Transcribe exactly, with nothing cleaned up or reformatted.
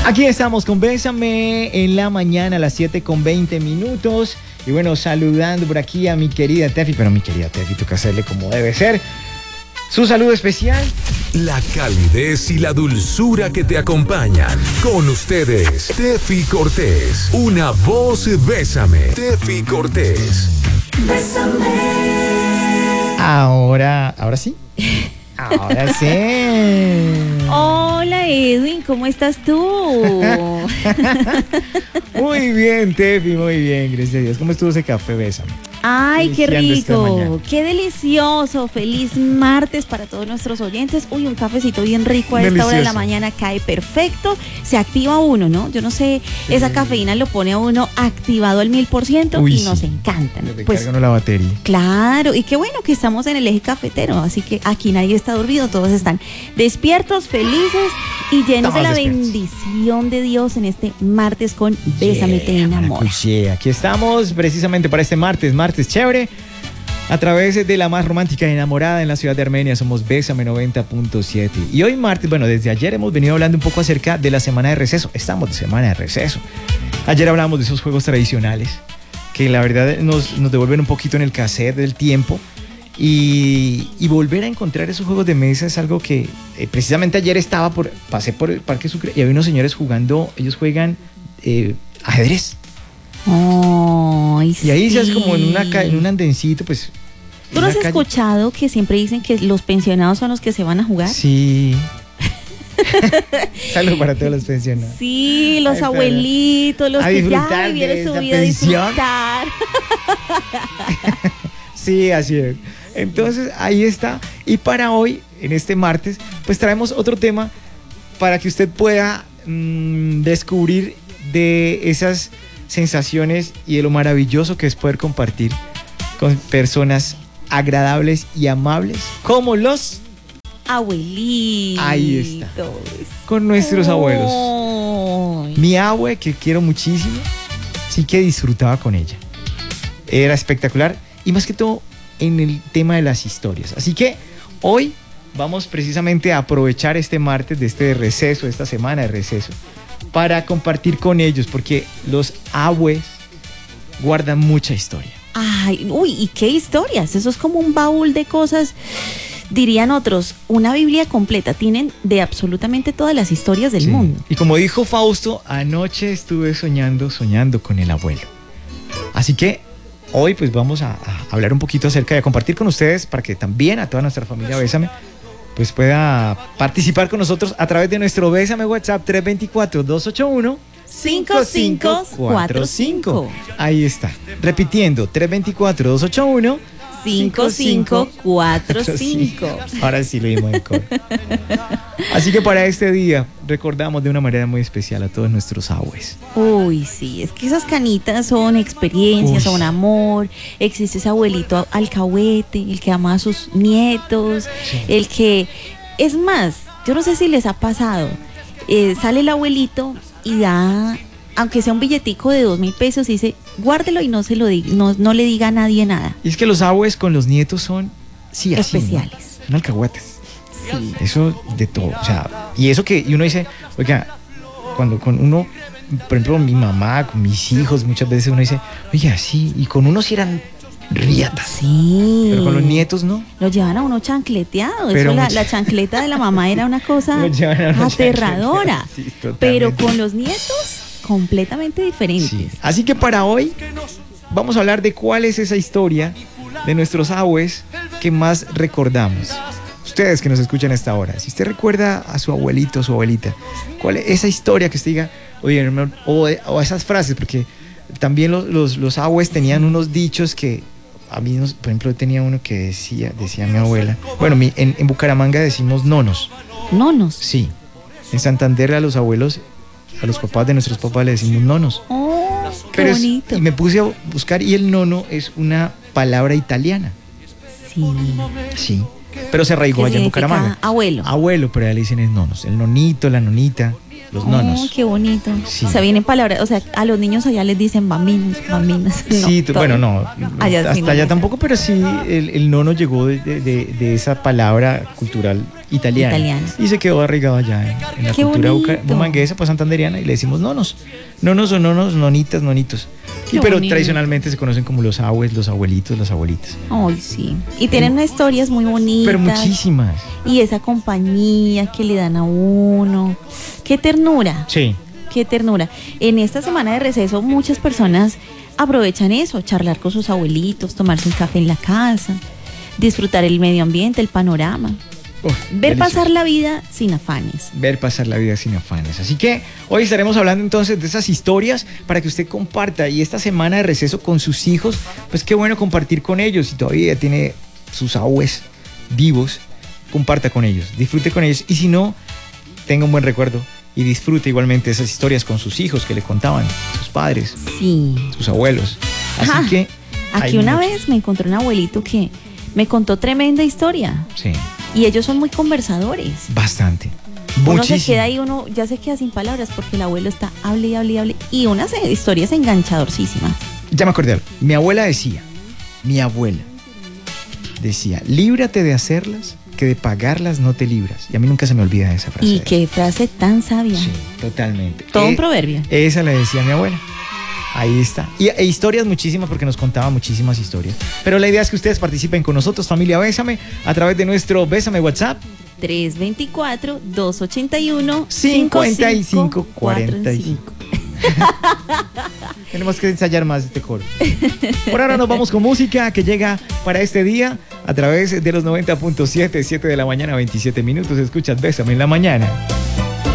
Aquí estamos con Bésame en la mañana a las siete con veinte minutos. Y bueno, saludando por aquí a mi querida Tefi. Pero mi querida Tefi, toca hacerle como debe ser. Su saludo especial. La calidez y la dulzura que te acompañan. Con ustedes, Tefi Cortés. Una voz Bésame. Tefi Cortés. Bésame. Ahora, ahora sí. Ahora sí. Hola Edwin, ¿cómo estás tú? Muy bien, Tefi, muy bien, gracias a Dios. ¿Cómo estuvo ese café? Bésame. Ay, qué Iniciando rico, qué delicioso. Feliz martes para todos nuestros oyentes. Uy, un cafecito bien rico a esta Delicioso. hora de la mañana cae perfecto. Se activa uno, ¿no? Yo no sé, Sí. esa cafeína lo pone a uno activado al mil por ciento Uy, y sí. nos encanta. Le Pues recargan la batería. claro, y qué bueno que estamos en el eje cafetero, así que aquí nadie está dormido, todos están despiertos, felices y llenos de la Todos despiertos. bendición de Dios en este martes con Bésame, te enamoro. Maracuyé. Aquí estamos precisamente para este martes, martes chévere. A través de la más romántica y enamorada en la ciudad de Armenia, somos Bésame noventa punto siete. Y hoy martes, bueno, desde ayer hemos venido hablando un poco acerca de la semana de receso. Estamos de semana de receso. Ayer hablamos de esos juegos tradicionales que la verdad nos, nos devuelven un poquito en el cassette del tiempo. Y, y volver a encontrar esos juegos de mesa es algo que eh, precisamente ayer estaba por, pasé por el Parque Sucre y había unos señores jugando, ellos juegan eh, ajedrez. Ay, Y ahí se hace sí. como en, una, ca- en un andencito, pues. ¿Tú en no una has calle. escuchado que siempre dicen que los pensionados son los que se van a jugar? Sí. Saludos para todos los pensionados. Sí, los Ay, pero abuelitos, los a que ya disfrutar vivieron de su esa vida a pensión. disfrutar. Sí, así es. Entonces, ahí está. Y para hoy, en este martes, pues traemos otro tema para que usted pueda mmm, descubrir de esas sensaciones y de lo maravilloso que es poder compartir con personas agradables y amables como los Abuelitos. Ahí está. con nuestros abuelos. Ay. Mi abue, que quiero muchísimo, sí que disfrutaba con ella. Era espectacular y más que todo en el tema de las historias. Así que hoy vamos precisamente a aprovechar este martes de este receso, de esta semana de receso, para compartir con ellos, porque los abues guardan mucha historia. Ay, uy, ¿y qué historias? Eso es como un baúl de cosas, dirían otros, una Biblia completa. Tienen de absolutamente todas las historias del Sí. mundo. Y como dijo Fausto, anoche estuve soñando, soñando con el abuelo. Así que hoy pues vamos a, a hablar un poquito acerca de compartir con ustedes para que también a toda nuestra familia Bésame pues pueda participar con nosotros a través de nuestro Bésame WhatsApp tres dos cuatro, dos ocho uno, cinco cinco cuatro cinco. Ahí está. Repitiendo, tres dos cuatro, dos ocho uno, cinco cinco cuatro cinco. Ahora sí lo dimos en coro. Así que para este día recordamos de una manera muy especial a todos nuestros abues. Uy, sí, es que esas canitas son experiencias, Uy. son amor. Existe ese abuelito alcahuete, el que ama a sus nietos, Sí. el que, es más, yo no sé si les ha pasado, eh, sale el abuelito y da, aunque sea un billetico de dos mil pesos, y dice, guárdelo y no se lo diga, no, no le diga a nadie nada. Y es que los abues con los nietos son sí, así, Especiales. ¿no? Son alcahuetes. Sí. Eso de todo, o sea, y eso que y uno dice, oiga, cuando con uno, por ejemplo, mi mamá, con mis hijos, muchas veces uno dice, oiga, sí, y con unos sí eran riatas, Sí. pero con los nietos no. Lo llevan a uno chancleteado. Pero Eso, la, mucha- la chancleta de la mamá era una cosa Lo llevan a uno aterradora. chancleteado, sí, totalmente. Pero con los nietos, completamente diferentes. Sí. Así que para hoy vamos a hablar de cuál es esa historia de nuestros abues que más recordamos. Ustedes que nos escuchan a esta hora, si usted recuerda a su abuelito o su abuelita, ¿cuál es esa historia que usted diga, oye, hermano, o, o esas frases? Porque también los, los, los abues tenían unos dichos que a mí, nos- por ejemplo, tenía uno que decía, decía mi abuela, bueno, mi- en, en Bucaramanga decimos nonos, Nonos. sí, en Santander a los abuelos, a los papás de nuestros papás le decimos nonos. Oh, qué Pero es- bonito. y me puse a buscar y el nono es una palabra italiana, Sí. sí, pero se arraigó ¿Qué allá en significa Bucaramanga. abuelo? Abuelo, pero allá le dicen es nonos, el nonito, la nonita, los Oh, nonos. qué bonito. Sí. O sea, vienen palabras, o sea, a los niños allá les dicen bambinos, bambinas. Sí, tú- bueno, no, Allá sí hasta no allá les- tampoco, pero sí, el, el nono llegó de, de- de- de esa palabra cultural italiana. Italiana. Y se quedó arraigado allá en, en la Qué cultura bonito. buca- bumanguesa, pues santanderiana, y le decimos nonos. Nonos o nonos, nonitas, nonitos. Qué Y pero bonito. tradicionalmente se conocen como los abues, los abuelitos, las abuelitas. Ay, sí. Y tienen unas historias muy bonitas. Pero muchísimas. Y esa compañía que le dan a uno. Qué ternura. Sí. Qué ternura. En esta semana de receso muchas personas aprovechan eso, charlar con sus abuelitos, tomarse un café en la casa, disfrutar el medio ambiente, el panorama, Uf, ver delicioso. pasar la vida sin afanes. Ver pasar la vida sin afanes. Así que hoy estaremos hablando entonces de esas historias para que usted comparta. Y esta semana de receso con sus hijos, pues qué bueno compartir con ellos. Si todavía tiene sus abues vivos, comparta con ellos, disfrute con ellos. Y si no, tenga un buen recuerdo y disfrute igualmente esas historias con sus hijos que le contaban sus padres, Sí. sus abuelos. Así Ajá. que Aquí hay una mucho. vez me encontré un abuelito que me contó tremenda historia. Sí, Y ellos son muy conversadores. bastante. Uno Muchísimo. se queda ahí, uno ya se queda sin palabras porque el abuelo está hable y hable y hable. Y unas eh, historias enganchadorcísimas. Ya me acordé algo. Mi abuela decía, mi abuela decía, líbrate de hacerlas, que de pagarlas no te libras. Y a mí nunca se me olvida esa frase. Y qué frase tan sabia. Sí, totalmente. Todo un Eh, proverbio. Esa le decía mi abuela. Ahí está. Y e historias muchísimas porque nos contaba muchísimas historias. Pero la idea es que ustedes participen con nosotros, familia Bésame, a través de nuestro Bésame WhatsApp. tres dos cuatro, dos ocho uno, cincuenta y cinco cinco cuarenta y cinco. Tenemos que ensayar más este coro. Por ahora nos vamos con música que llega para este día a través de los noventa punto siete, siete de la mañana, veintisiete minutos. Escuchas Bésame en la mañana.